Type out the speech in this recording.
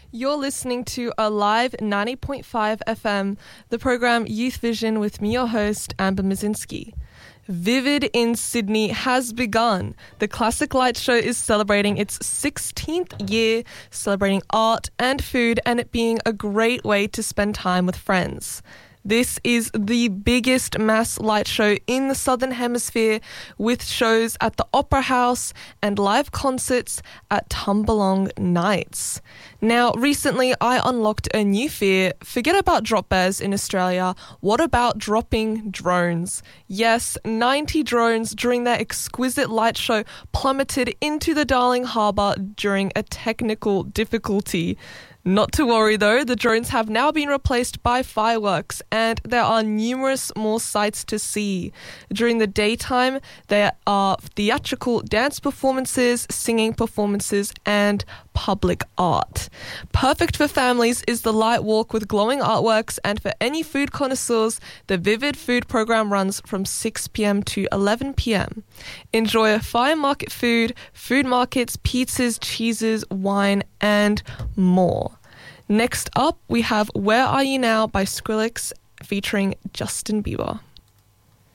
You're listening to a live 90.5 FM, the program Youth Vision with me, your host, Amber Mazinski. Vivid in Sydney has begun. The Classic Light Show is celebrating its 16th year, celebrating art and food, and it being a great way to spend time with friends. This is the biggest mass light show in the Southern Hemisphere, with shows at the Opera House and live concerts at Tumbalong Nights. Now, recently I unlocked a new fear. Forget about drop bears in Australia. What about dropping drones? Yes, 90 drones during their exquisite light show plummeted into the Darling Harbour during a technical difficulty. Not to worry though, the drones have now been replaced by fireworks and there are numerous more sights to see. During the daytime, there are theatrical dance performances, singing performances and public art. Perfect for families is the light walk with glowing artworks, and for any food connoisseurs, the Vivid Food program runs from 6 p.m. to 11 p.m. Enjoy fire market food, food markets, pizzas, cheeses, wine and more. Next up, we have Where Are You Now by Skrillex featuring Justin Bieber.